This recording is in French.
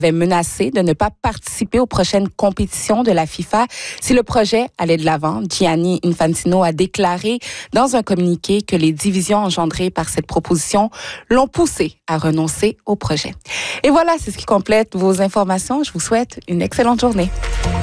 avait menacé de ne pas participer aux prochaines compétitions de la FIFA si le projet allait de l'avant. Gianni Infantino a déclaré dans un communiqué que les divisions engendrées par cette proposition l'ont poussé à renoncer au projet. Et voilà, c'est ce qui complète vos informations. Je vous souhaite une excellente journée.